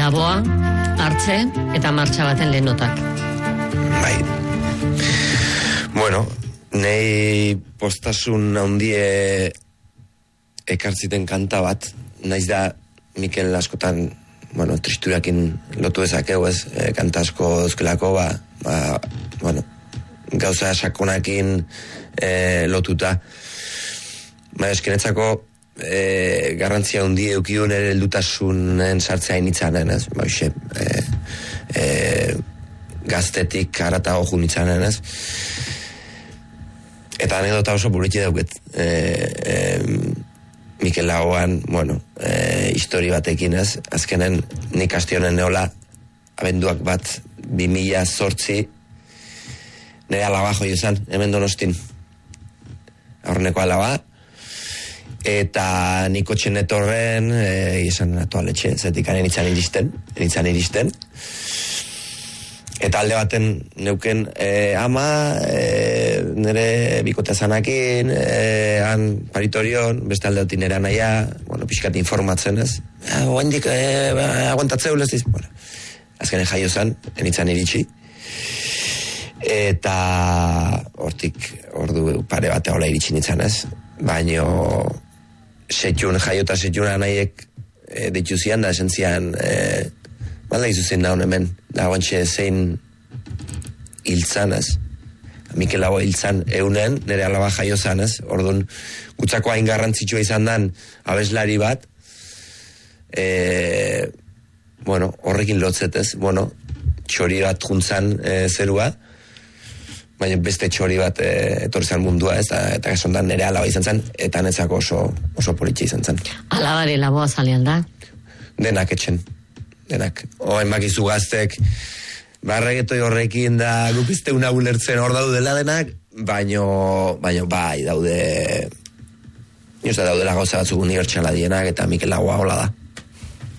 Laboa, Hartze eta Martxa baten lehenotak. Bai. Bueno, nei postasun handie ekartziten kanta bat, naiz da Mikel askotan, bueno, tristurakin lotu ezakeu, ez, kanta asko euskelako, bueno, gauza sakonakin lotuta. Eskenetzako garrantzia hundi eukiun ere heldutasunen sartzea initzanen, ez? Gaztetik haratago jun itzanen, ez? Eta anekdota oso buritxe dauket. Mikel Lagoan, bueno, histori batekin, ez? Azkenen nik astionen neola abenduak bat 2008 nire alaba joi esan, hemen Donostin. Aurreneko alaba. Eta niko txenetorren izan atoaletxe, zetik anitzan iristen. Eta alde baten neuken ama, nire bikote zanakin, han paritorion, beste alde batin nire anaia, bueno, pixkat informatzen ez. Oendik, aguantatzeu leziz. Bueno, azkenen jaio zan, enitzan iritsi. Eta hortik, ordu pare bate hola iritsi nintzen ez. Baino jaiota setxun anaiek dituzian da esentzian bala izuzen da hemen da guantxe zein hiltzan ez. Mikel Lago hiltzan eunen, nire alaba jaio zan ez. Orduan, gutzako hain garrantzitsua izan dan abeslari bat, bueno, horrekin lotzetez, bueno, txori bat juntzan zerua, baina beste txori bat etorzan mundua, ez, eta gasondan nire alaba izan zen, eta netzako oso politxe izan zen. Alabari Laboa zalean da? Denak etxen, denak. Oen bakizu gaztek, barregetoi horrekin da gupizte una ulertzen hor daudela denak, baino bai, daudela gauza batzuk unibertsala dienak, eta Mikel Lagoa hola da.